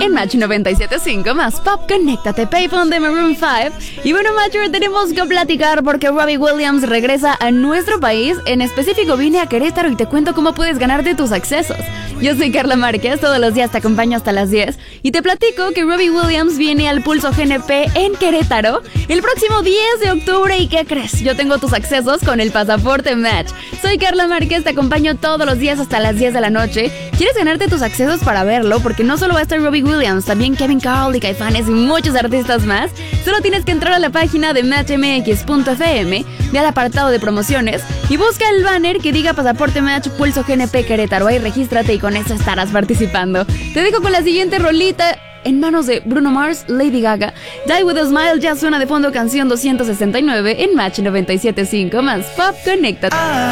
en Match 97.5 más Pop, conéctate, Payphone de Maroon 5. Y bueno, Matcher, tenemos que platicar porque Robbie Williams regresa a nuestro país. En específico vine a Querétaro y te cuento cómo puedes ganarte tus accesos. Yo soy Carla Márquez, todos los días te acompaño hasta las 10 y te platico que Robbie Williams viene al Pulso GNP en Querétaro el próximo 10 de octubre. ¿Y qué crees? Yo tengo tus accesos con el pasaporte Match. Soy Carla Márquez, te acompaño todos los días hasta las 10 de la noche. ¿Quieres ganarte tus accesos para verlo? Porque no solo va a estar Robbie Williams, también Kevin Carl y Caifanes y muchos artistas más. Solo tienes que entrar a la página de matchmx.fm, ve al apartado de promociones y busca el banner que diga Pasaporte Match Pulso GNP Querétaro. Ahí regístrate y con eso estarás participando. Te dejo con la siguiente rolita en manos de Bruno Mars, Lady Gaga. Die With A Smile ya suena de fondo, canción 269 en Match 97.5 más Pop, conéctate.